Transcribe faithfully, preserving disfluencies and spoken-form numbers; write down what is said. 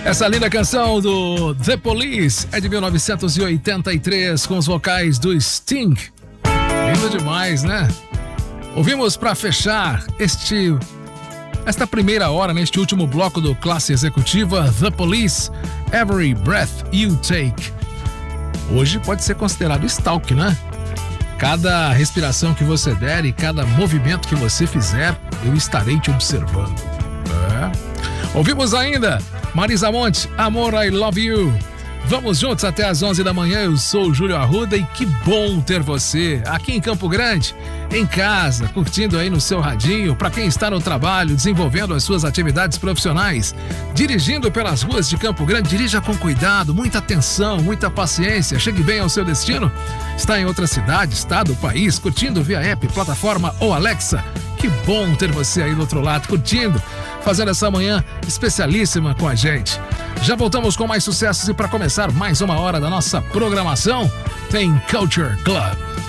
Essa linda canção do The Police é de mil novecentos e oitenta e três, com os vocais do Sting. Lindo demais, né? Ouvimos para fechar este, esta primeira hora, neste último bloco do Classe Executiva, The Police, Every Breath You Take. Hoje pode ser considerado stalk, né? Cada respiração que você der e cada movimento que você fizer, eu estarei te observando. É. Ouvimos ainda Marisa Monte, Amor, I Love You. Vamos juntos até às onze da manhã. Eu sou o Júlio Arruda e que bom ter você aqui em Campo Grande, em casa, curtindo aí no seu radinho. Para quem está no trabalho, desenvolvendo as suas atividades profissionais, dirigindo pelas ruas de Campo Grande, dirija com cuidado, muita atenção, muita paciência. Chegue bem ao seu destino. Está em outra cidade, estado, país, curtindo via app, plataforma ou Alexa. Que bom ter você aí do outro lado, curtindo, fazendo essa manhã especialíssima com a gente. Já voltamos com mais sucessos e para começar mais uma hora da nossa programação, tem Culture Club.